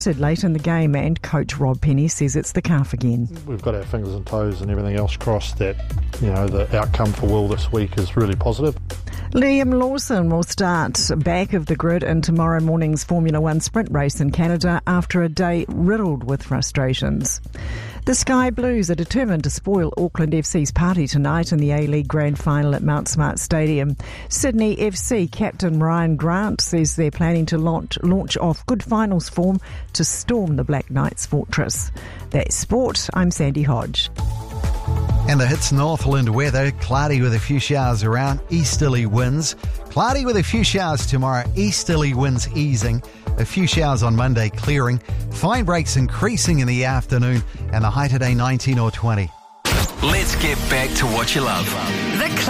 late in the game, and coach Rob Penny says it's the calf again. We've got our fingers and toes and everything else crossed that, the outcome for Will this week is really positive. Liam Lawson will start back of the grid in tomorrow morning's Formula One sprint race in Canada after a day riddled with frustrations. The Sky Blues are determined to spoil Auckland FC's party tonight in the A-League Grand Final at Mount Smart Stadium. Sydney FC captain Ryan Grant says they're planning to launch off good finals form to storm the Black Knights' fortress. That's sport. I'm Sandy Hodge. And the Hits Northland weather, cloudy with a few showers around, easterly winds. Cloudy with a few showers tomorrow, easterly winds easing. A few showers on Monday clearing. Fine breaks increasing in the afternoon, and the high today 19 or 20. Let's get back to what you love. The